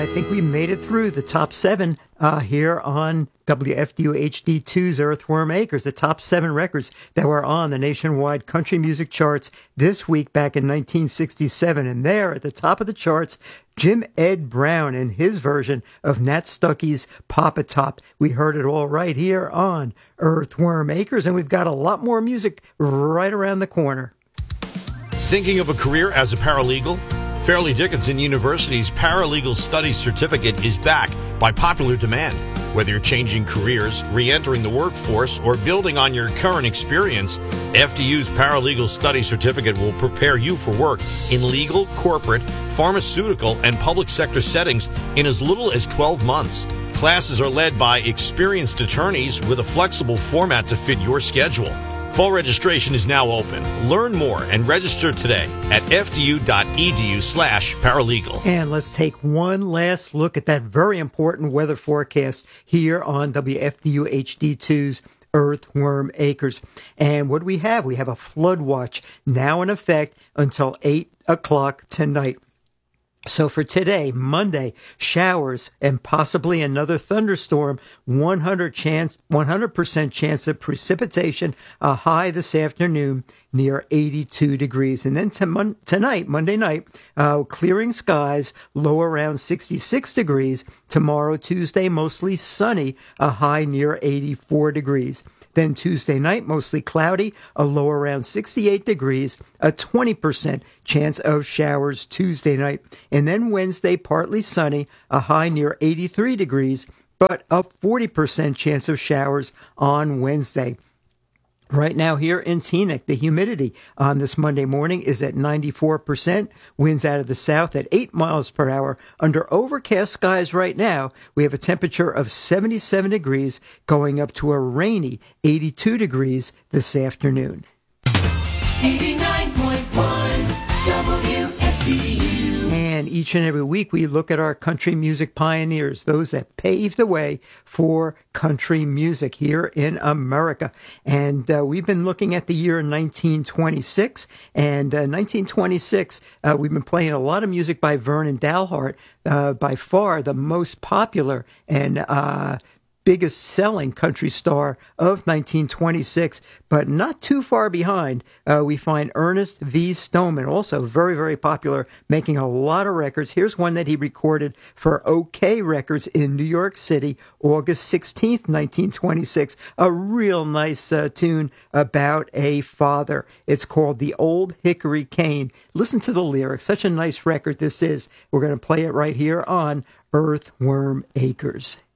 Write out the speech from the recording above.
think we made it through the top seven here on WFDU HD2's Earthworm Acres, the top seven records that were on the nationwide country music charts this week back in 1967. And there at the top of the charts, Jim Ed Brown and his version of Nat Stuckey's Papa Top. We heard it all right here on Earthworm Acres, and we've got a lot more music right around the corner. Thinking of a career as a paralegal? Fairleigh Dickinson University's Paralegal Studies Certificate is back by popular demand. Whether you're changing careers, re-entering the workforce, or building on your current experience, FDU's Paralegal Studies Certificate will prepare you for work in legal, corporate, pharmaceutical, and public sector settings in as little as 12 months. Classes are led by experienced attorneys with a flexible format to fit your schedule. Fall registration is now open. Learn more and register today at fdu.edu/paralegal. And let's take one last look at that very important weather forecast here on WFDU HD2's Earthworm Acres. And what do we have? We have a flood watch now in effect until 8 o'clock tonight. So for today, Monday, showers and possibly another thunderstorm, 100% chance of precipitation, a high this afternoon near 82 degrees. And then tonight, Monday night, clearing skies, low around 66 degrees. Tomorrow, Tuesday, mostly sunny, a high near 84 degrees. Then Tuesday night, mostly cloudy, a low around 68 degrees, a 20% chance of showers Tuesday night. And then Wednesday, partly sunny, a high near 83 degrees, but a 40% chance of showers on Wednesday. Right now here in Teaneck, the humidity on this Monday morning is at 94%. Winds out of the south at 8 miles per hour. Under overcast skies right now, we have a temperature of 77 degrees going up to a rainy 82 degrees this afternoon. 89.1 WFDU. And each and every week we look at our country music pioneers, those that paved the way for country music here in America. And we've been looking at the year 1926. And 1926, we've been playing a lot of music by Vernon Dalhart, by far the most popular and biggest selling country star of 1926, but not too far behind, we find Ernest V. Stoneman, also very, very popular, making a lot of records. Here's one that he recorded for OK Records in New York City, August 16th, 1926. A real nice tune about a father. It's called The Old Hickory Cane. Listen to the lyrics. Such a nice record this is. We're going to play it right here on Earthworm Acres.